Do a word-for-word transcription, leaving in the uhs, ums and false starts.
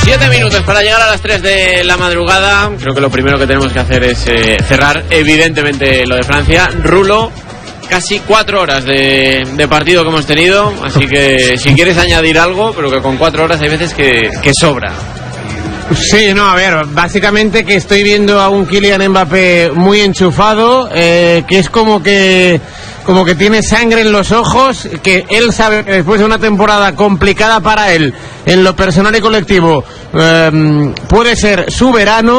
Siete minutos para llegar a las tres de la madrugada. Creo que lo primero que tenemos que hacer es eh, cerrar evidentemente lo de Francia. Rulo, casi cuatro horas de, de partido que hemos tenido, así que si quieres añadir algo, pero que con cuatro horas hay veces que, que sobra. Sí, no, a ver, básicamente que estoy viendo a un Kylian Mbappé muy enchufado, eh, que es como que como que tiene sangre en los ojos, que él sabe que después de una temporada complicada para él, en lo personal y colectivo, eh, puede ser su verano.